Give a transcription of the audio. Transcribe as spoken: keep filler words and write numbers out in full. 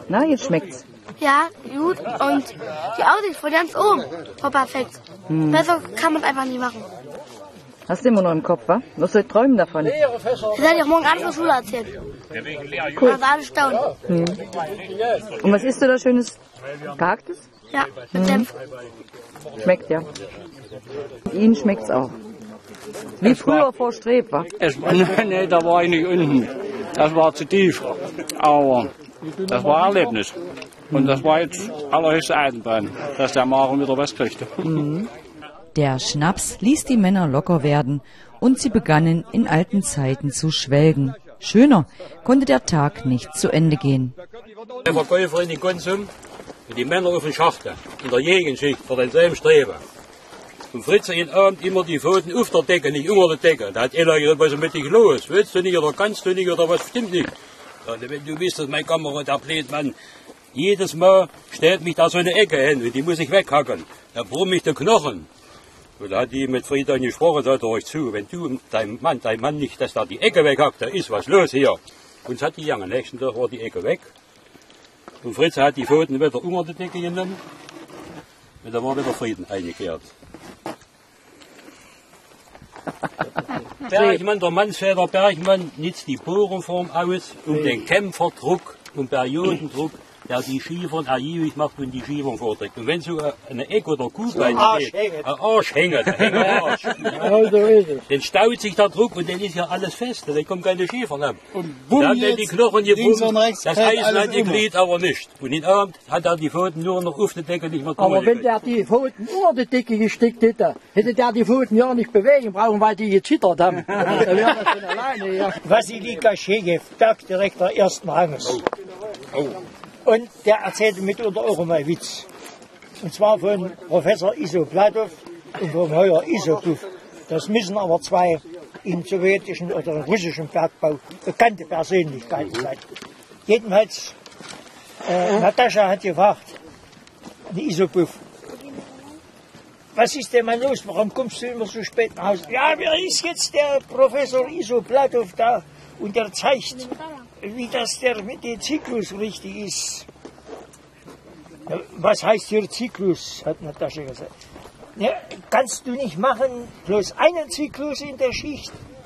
Na, jetzt schmeckt's. Ja, gut. Und die Aussicht von ganz oben war perfekt. Hm. Besser kann man es einfach nicht machen. Hast du immer noch im Kopf, wa? Was soll ich träumen davon? Das werde ich auch morgen an der Schule erzählen. Cool. Also alle staunen. Hm. Und was isst du da Schönes? Gehacktes? Ja, mit Senf. Schmeckt, ja. Ihnen schmeckt's auch. Wie früher vor Streb, wa? Es war, nee, da war ich nicht unten. Das war zu tief. Aber das war ein Erlebnis. Und das war jetzt allerhöchste Eisenbahn, dass der Maren wieder was kriegte. Mhm. Der Schnaps ließ die Männer locker werden und sie begannen in alten Zeiten zu schwelgen. Schöner konnte der Tag nicht zu Ende gehen. Der Verkäufer in den Konsum und die Männer auf den Schachten in der Gegenschicht für denselben Streben. Und Fritze jeden Abend immer die Pfoten auf der Decke, nicht unter der Decke. Da hat einer gesagt, was ist mit dich los? Willst du nicht oder kannst du nicht oder was stimmt nicht? Ja, wenn du wisst, dass mein Kamerad, der Blödmann, jedes Mal stellt mich da so eine Ecke hin und die muss ich weghacken. Da brummt mich der Knochen. Und da hat die mit Friedrich gesprochen, sagt er euch zu, wenn du dein Mann, dein Mann nicht, dass da die Ecke weghackt, da ist was los hier. Und es hat die Jange, nächsten Tag war die Ecke weg. Und Fritze hat die Pfoten wieder unter die Decke genommen. Und da war wieder Frieden eingekehrt. Bergmann, der Mannsväter Bergmann nutzt die Bohrenform aus, um den Kämpferdruck und Periodendruck, der die Schiefern ergiebig macht und die Schiefern vordrückt. Und wenn so eine Eck oder Kuhbein steht, ein Arsch hängt, ein Arsch, dann staut sich der Druck und dann ist ja alles fest, dann kommt keine Schiefern ab. Und bumm, dann die Knochen gebummt, das Eisen hat die Glied aber nicht. Und in Abend hat er die Pfoten nur noch auf der Decke nicht mehr kommen. Aber wenn der die Pfoten unter die Decke gesteckt hätte, hätte der die Pfoten ja nicht bewegen brauchen, weil die gezittert haben. Da wäre das von alleine, ja. Vassilika Schegew, Bergdirektor ersten Ranges. Oh. Und der erzählte mitunter auch immer einen Witz. Und zwar von Professor Iso Platow und vom Heuer Isopov. Das müssen aber zwei im sowjetischen oder im russischen Bergbau bekannte Persönlichkeiten sein. Jedenfalls, äh, Natascha hat gefragt, die Isopov, was ist denn mal los, warum kommst du immer so spät nach Hause? Ja, wer ist jetzt der Professor Iso Platow da und der zeigt, wie das der mit dem Zyklus richtig ist. Ja, was heißt hier Zyklus, hat Natascha gesagt. Ja, kannst du nicht machen, bloß einen Zyklus in der Schicht?